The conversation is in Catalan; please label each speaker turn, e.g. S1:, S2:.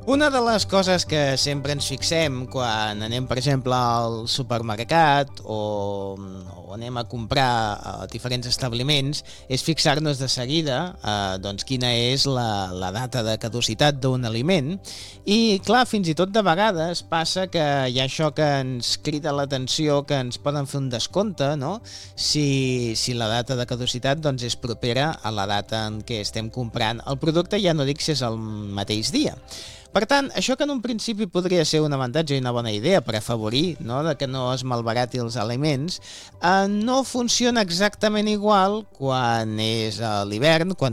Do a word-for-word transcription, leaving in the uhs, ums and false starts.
S1: Una de les coses que sempre ens fixem quan anem, per exemple, al supermercat o, o anem a comprar a diferents establiments és fixar-nos de seguida eh, doncs quina és la, la data de caducitat d'un aliment i, clar, fins i tot de vegades passa que hi ha això que ens crida l'atenció, que ens poden fer un descompte, no? Si, si la data de caducitat doncs, és propera a la data en què estem comprant el producte, ja no dic si és el mateix dia. Per tant, això que en un principi podria ser un avantatge i una bona idea per afavorir, no?, de que no es malbarati els aliments, eh, no funciona exactament igual quan és a l'hivern, quan